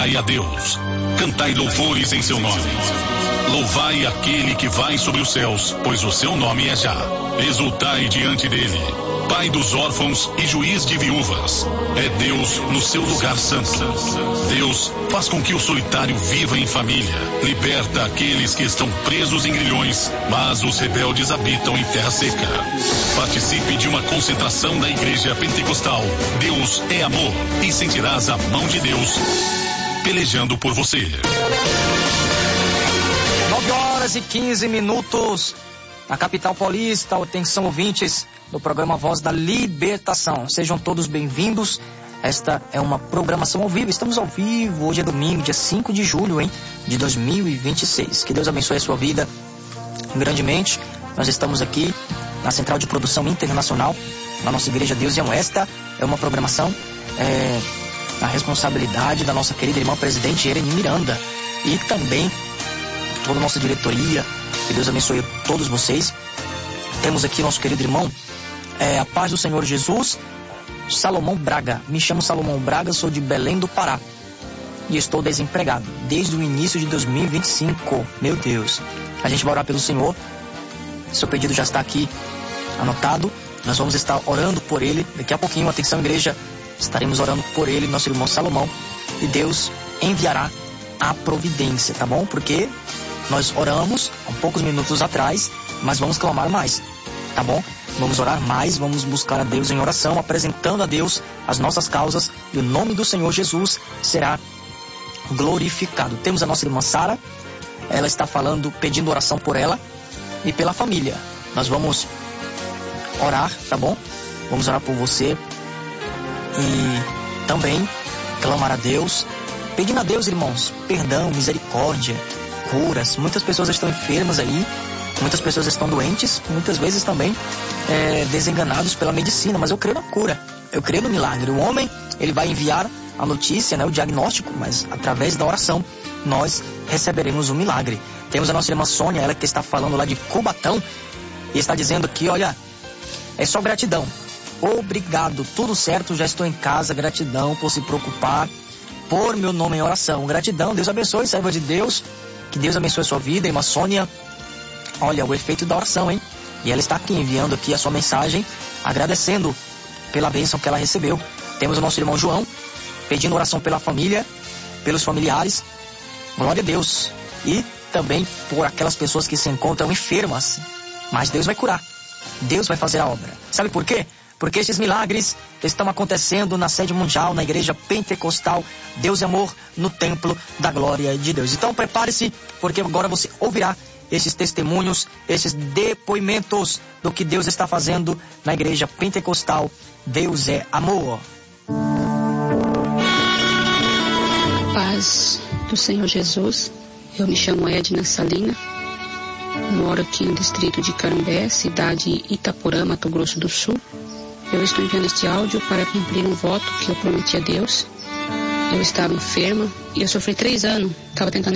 Adorai a Deus. Cantai louvores em seu nome. Louvai aquele que vai sobre os céus, pois o seu nome é Já. Exultai diante dele. Pai dos órfãos e juiz de viúvas. É Deus no seu lugar santo. Deus faz com que o solitário viva em família. Liberta aqueles que estão presos em grilhões, mas os rebeldes habitam em terra seca. Participe de uma concentração da Igreja Pentecostal. Deus é amor e sentirás a mão de Deus pelejando por você. 9h15 na capital paulista. Atenção, ouvintes do programa Voz da Libertação, sejam todos bem-vindos. Esta é uma programação ao vivo, estamos ao vivo, hoje é domingo, dia 5 de julho, de 2026. Que Deus abençoe a sua vida grandemente. Nós estamos aqui na Central de Produção Internacional, na nossa Igreja Deus e Amor. Esta é uma programação, a responsabilidade da nossa querida irmã presidente Ereni Miranda e também toda a nossa diretoria. Que Deus abençoe todos vocês. Temos aqui nosso querido irmão, a paz do Senhor Jesus, Salomão Braga. Me chamo Salomão Braga, sou de Belém do Pará e estou desempregado desde o início de 2025. Meu Deus, a gente vai orar pelo Senhor. Seu pedido já está aqui anotado. Nós vamos estar orando por ele daqui a pouquinho. Atenção, igreja, estaremos orando por ele, nosso irmão Salomão, e Deus enviará a providência, tá bom? Porque nós oramos há poucos minutos atrás, mas vamos clamar mais, tá bom? Vamos orar mais, vamos buscar a Deus em oração, apresentando a Deus as nossas causas, e o nome do Senhor Jesus será glorificado. Temos a nossa irmã Sara, ela está falando, pedindo oração por ela e pela família. Nós vamos orar, tá bom? Vamos orar por você e também clamar a Deus, pedindo a Deus, irmãos, perdão, misericórdia, curas. Muitas pessoas estão enfermas aí, muitas pessoas estão doentes, muitas vezes também desenganados pela medicina, mas eu creio na cura, eu creio no milagre. O homem, ele vai enviar a notícia, o diagnóstico, mas através da oração nós receberemos o milagre. Temos a nossa irmã Sônia, ela que está falando lá de Cubatão, e está dizendo aqui, olha, é só gratidão, obrigado, tudo certo, já estou em casa, gratidão por se preocupar por meu nome em oração. Gratidão, Deus abençoe, serva de Deus, que Deus abençoe a sua vida, irmã Sônia. Olha, o efeito da oração, hein? E ela está aqui enviando aqui a sua mensagem, agradecendo pela bênção que ela recebeu. Temos o nosso irmão João, pedindo oração pela família, pelos familiares. Glória a Deus. E também por aquelas pessoas que se encontram enfermas. Mas Deus vai curar. Deus vai fazer a obra. Sabe por quê? Porque esses milagres estão acontecendo na sede mundial, na Igreja Pentecostal Deus e Amor, no Templo da Glória de Deus. Então prepare-se, porque agora você ouvirá esses testemunhos, esses depoimentos do que Deus está fazendo na Igreja Pentecostal Deus é Amor. Paz do Senhor Jesus. Eu me chamo Edna Salina, moro aqui no distrito de Carambé, cidade Itaporã, Mato Grosso do Sul. Eu estou enviando este áudio para cumprir um voto que eu prometi a Deus. Eu estava enferma e eu sofri 3 anos, estava tentando